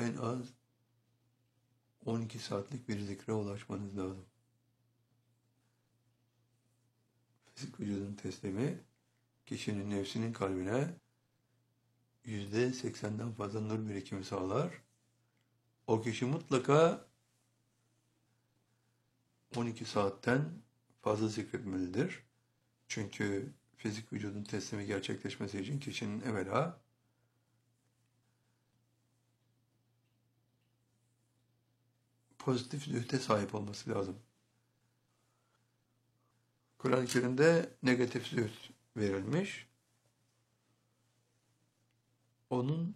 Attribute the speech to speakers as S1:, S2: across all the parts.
S1: en az 12 saatlik bir zikre ulaşmanız lazım. Fizik vücudun teslimi, kişinin nefsinin kalbine %80'den fazla nur birikimi sağlar. O kişi mutlaka 12 saatten fazla zikretmelidir. Çünkü fizik vücudun teslimi gerçekleşmesi için kişinin evvela pozitif zühde sahip olması lazım. Kur'an-ı Kerim'de negatif zühd verilmiş. Onun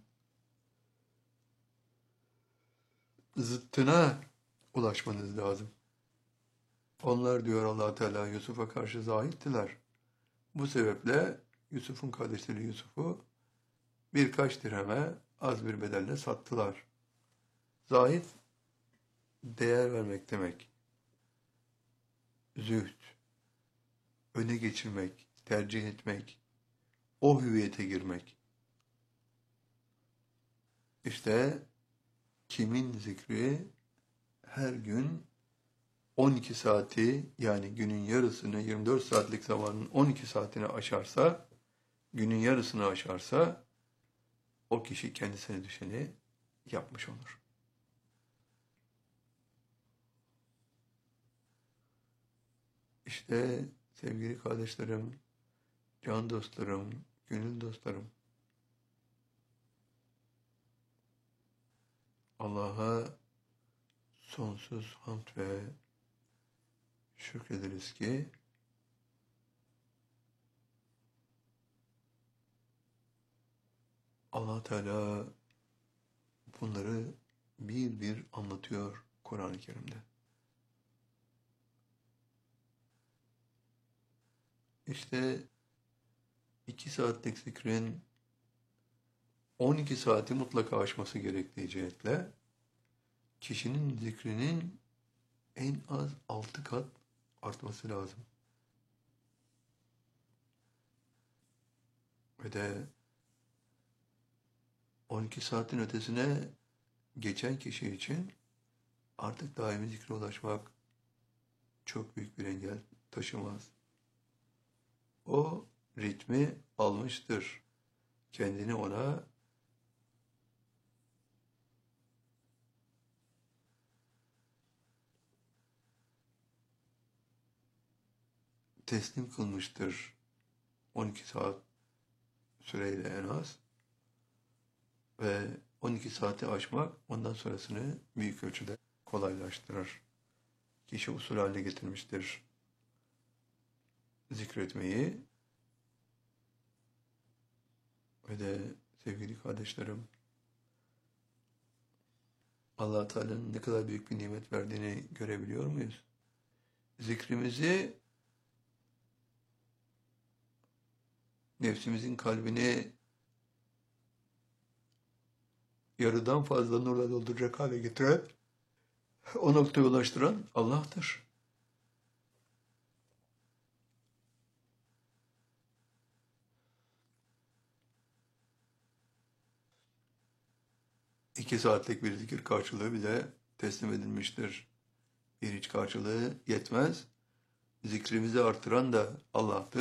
S1: zıttına ulaşmanız lazım. Onlar diyor Allah Teala Yusuf'a karşı zahittiler. Bu sebeple Yusuf'un kardeşleri Yusuf'u birkaç dirheme az bir bedelle sattılar. Zahit değer vermek demek. Zühd, öne geçirmek, tercih etmek, o hüviyete girmek. İşte kimin zikri her gün 12 saati, yani günün yarısını, 24 saatlik zamanın 12 saatini aşarsa, günün yarısını aşarsa o kişi kendisine düşeni yapmış olur. İşte sevgili kardeşlerim, can dostlarım, gönül dostlarım, Allah'a sonsuz hamd ve şükrederiz ki Allah Teala bunları bir bir anlatıyor Kur'an-ı Kerim'de. İşte 2 saatlik zikrin 12 saati mutlaka aşması gerektiği cihetle kişinin zikrinin en az 6 kat artması lazım. Ve de 12 saatin ötesine geçen kişi için artık daimi zikre ulaşmak çok büyük bir engel taşımaz. O ritmi almıştır. Kendini ona teslim kılmıştır. 12 saat süreyle en az. Ve 12 saati aşmak ondan sonrasını büyük ölçüde kolaylaştırır. Kişi usul haline getirmiştir zikretmeyi. Ve de sevgili kardeşlerim, Allah Teala'nın ne kadar büyük bir nimet verdiğini görebiliyor muyuz? Zikrimizi nefsimizin kalbini yarıdan fazla nurla dolduracak hale getiren, o noktaya ulaştıran Allah'tır. İki saatlik bir zikir karşılığı bile teslim edilmiştir. Bir hiç karşılığı yetmez. Zikrimizi artıran da Allah'tır.